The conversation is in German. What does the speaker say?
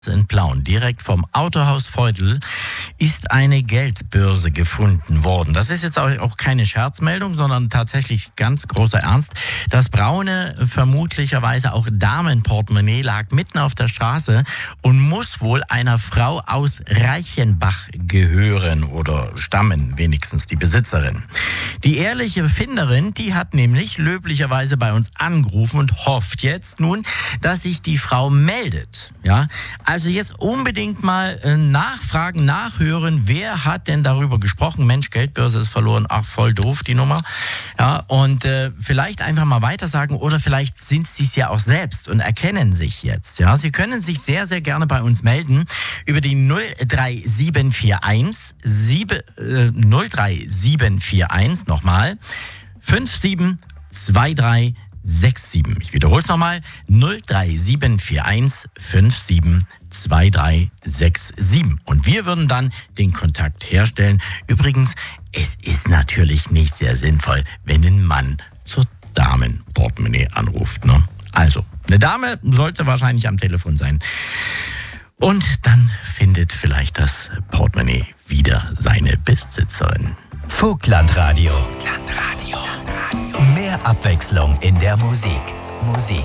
In Plauen, direkt vom Autohaus Feudel, ist eine Geldbörse gefunden worden. Das ist jetzt auch keine Scherzmeldung, sondern tatsächlich ganz großer Ernst. Das braune, vermutlicherweise auch Damenportemonnaie lag mitten auf der Straße und muss wohl einer Frau aus Reichenbach gehören oder stammen, wenigstens die Besitzerin. Die ehrliche Finderin, die hat nämlich löblicherweise bei uns angerufen und hofft jetzt nun, dass sich die Frau meldet. Ja, also jetzt unbedingt mal nachfragen, nachhören, wer hat denn darüber gesprochen? Mensch, Geldbörse ist verloren, ach voll doof die Nummer. Ja, und vielleicht einfach mal weitersagen oder vielleicht sind sie es ja auch selbst und erkennen sich jetzt. Ja, Sie können sich sehr, sehr gerne bei uns melden über die 03741 03741 nochmal 572367. Ich wiederhole es nochmal, 03741 572367. Und wir würden dann den Kontakt herstellen. Übrigens, es ist natürlich nicht sehr sinnvoll, wenn ein Mann zur Damenportemonnaie anruft. Ne? Also, eine Dame sollte wahrscheinlich am Telefon sein. Und dann findet vielleicht das Portemonnaie wieder seine Besitzerin. Vogtlandradio. Mehr Abwechslung in der Musik.